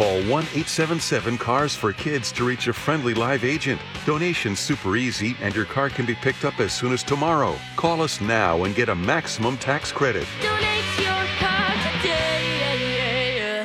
Call 1-877-CARS for Kids to reach a friendly live agent. Donation's super easy, and your car can be picked up as soon as tomorrow. Call us now and get a maximum tax credit. Donate your car today.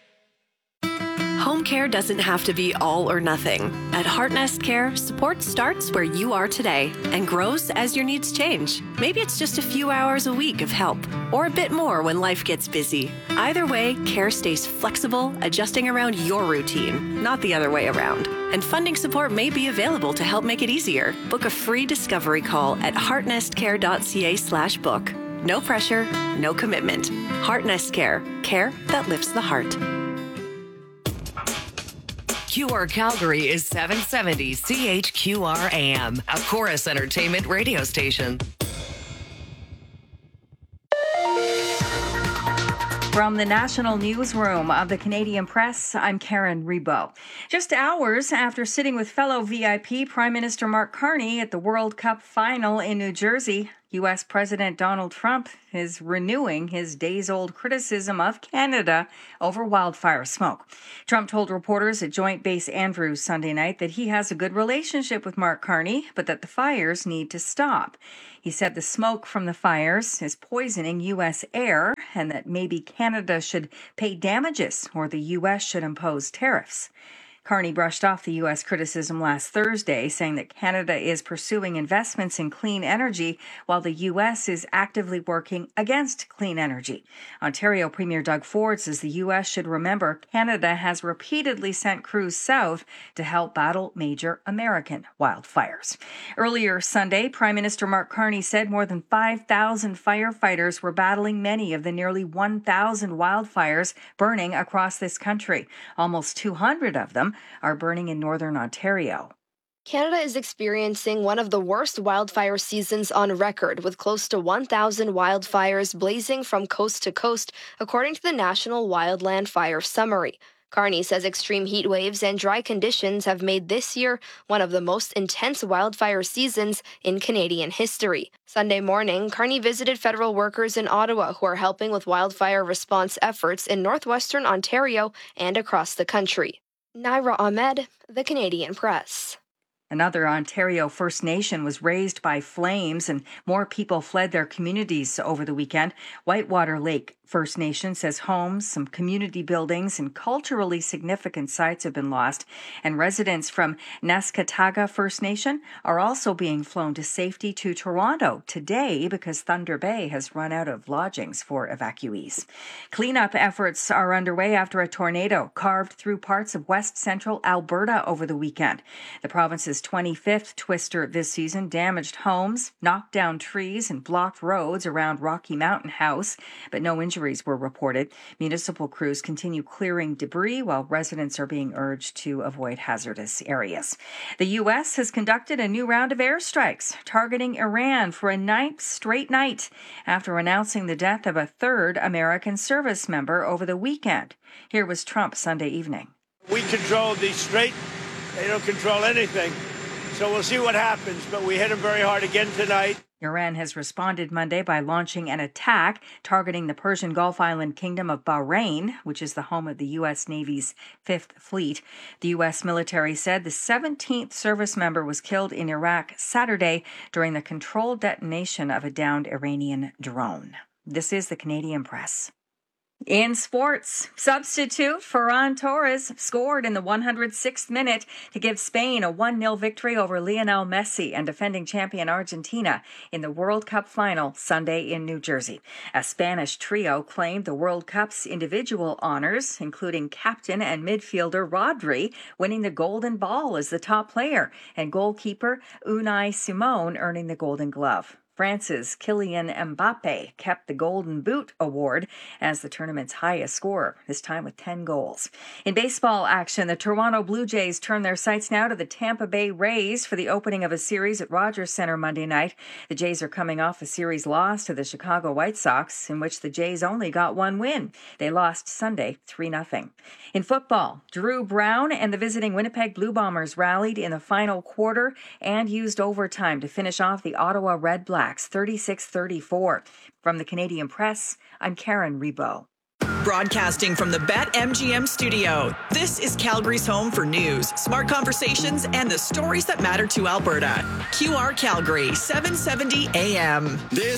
Home care doesn't have to be all or nothing. At Heartnest Care, support starts where you are today and grows as your needs change. Maybe it's just a few hours a week of help, or a bit more when life gets busy. Either way, care stays flexible, adjusting around your routine, not the other way around. And funding support may be available to help make it easier. Book a free discovery call at heartnestcare.ca/book. No pressure, no commitment. Heartnest Care, care that lifts the heart. QR Calgary is 770 CHQR AM, a Chorus Entertainment radio station. From the National Newsroom of the Canadian Press, I'm Karen Rebo. Just hours after sitting with fellow VIP Prime Minister Mark Carney at the World Cup final in New Jersey, U.S. President Donald Trump is renewing his days-old criticism of Canada over wildfire smoke. Trump told reporters at Joint Base Andrews Sunday night that he has a good relationship with Mark Carney, but that the fires need to stop. He said the smoke from the fires is poisoning U.S. air and that maybe Canada should pay damages or the U.S. should impose tariffs. Carney brushed off the U.S. criticism last Thursday, saying that Canada is pursuing investments in clean energy while the U.S. is actively working against clean energy. Ontario Premier Doug Ford says the U.S. should remember Canada has repeatedly sent crews south to help battle major American wildfires. Earlier Sunday, Prime Minister Mark Carney said more than 5,000 firefighters were battling many of the nearly 1,000 wildfires burning across this country. Almost 200 of them are burning in northern Ontario. Canada is experiencing one of the worst wildfire seasons on record, with close to 1,000 wildfires blazing from coast to coast, according to the National Wildland Fire Summary. Carney says extreme heat waves and dry conditions have made this year one of the most intense wildfire seasons in Canadian history. Sunday morning, Carney visited federal workers in Ottawa who are helping with wildfire response efforts in northwestern Ontario and across the country. Naira Ahmed, The Canadian Press. Another Ontario First Nation was razed by flames and more people fled their communities over the weekend. Whitewater Lake First Nation says homes, some community buildings, and culturally significant sites have been lost. And residents from Nescataga First Nation are also being flown to safety to Toronto today because Thunder Bay has run out of lodgings for evacuees. Cleanup efforts are underway after a tornado carved through parts of west central Alberta over the weekend. The province's 25th twister this season damaged homes, knocked down trees, and blocked roads around Rocky Mountain House, but no injuries were reported. Municipal crews continue clearing debris while residents are being urged to avoid hazardous areas. The U.S. has conducted a new round of airstrikes targeting Iran for a ninth straight night after announcing the death of a third American service member over the weekend. Here was Trump Sunday evening. We control the strait. They don't control anything. So we'll see what happens, but we hit them very hard again tonight. Iran has responded Monday by launching an attack targeting the Persian Gulf island kingdom of Bahrain, which is the home of the U.S. Navy's Fifth Fleet. The U.S. military said the 17th service member was killed in Iraq Saturday during the controlled detonation of a downed Iranian drone. This is the Canadian Press. In sports, substitute Ferran Torres scored in the 106th minute to give Spain a 1-0 victory over Lionel Messi and defending champion Argentina in the World Cup final Sunday in New Jersey. A Spanish trio claimed the World Cup's individual honors, including captain and midfielder Rodri winning the Golden Ball as the top player and goalkeeper Unai Simon earning the Golden Glove. France's Kylian Mbappe kept the Golden Boot award as the tournament's highest scorer, this time with 10 goals. In baseball action, the Toronto Blue Jays turn their sights now to the Tampa Bay Rays for the opening of a series at Rogers Center Monday night. The Jays are coming off a series loss to the Chicago White Sox, in which the Jays only got one win. They lost Sunday 3-0. In football, Drew Brown and the visiting Winnipeg Blue Bombers rallied in the final quarter and used overtime to finish off the Ottawa Red Blacks 36-34. From the Canadian Press, I'm Karen Rebo. Broadcasting from the BetMGM studio, this is Calgary's home for news, smart conversations, and the stories that matter to Alberta. QR Calgary, 770 AM. This